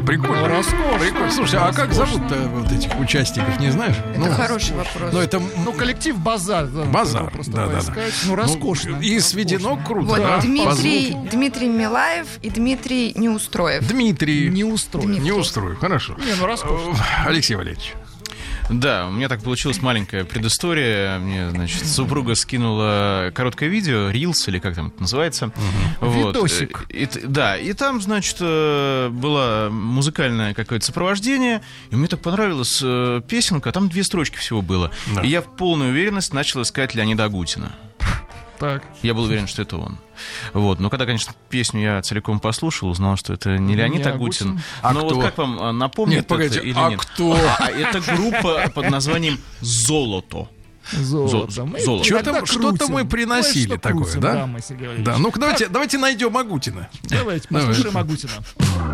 Прикольно. Роскошно. Прикольно. Слушай, а как зовут вот этих участников, не знаешь? Это хороший вопрос. Ну, это... Ну, коллектив «Базар». «Базар», Просто да. поискать. Ну, роскошно. И сведено круто. Вот, да? Дмитрий Милаев и Дмитрий Неустроев. Дмитрий. Не устроен. Не устрою, хорошо. Не, ну роскошно. Алексей Валерьевич. Да, у меня так получилась маленькая предыстория. Мне, значит, супруга скинула короткое видео, Reels, или как там это называется. Вот. Видосик. Да, и там, значит, было музыкальное какое-то сопровождение, и мне так понравилась песенка, а там 2 строчки всего было. Да. И я в полной уверенности начал искать Леонида Агутина. Так. Я был уверен, что это он. Вот. Но когда, конечно, песню я целиком послушал, узнал, что это не Леонид Агутин. А но кто? вот как вам напомнит Нет, погодите, это или а нет? кто? Это группа под названием «Золото». Золото. Мы Золото. иногда Что-то мы крутим. приносили Кое-что такое, крутим, да? мы, Сергей Валерьевич. Да, ну-ка давайте найдем Агутина. Давайте послушаем Агутина.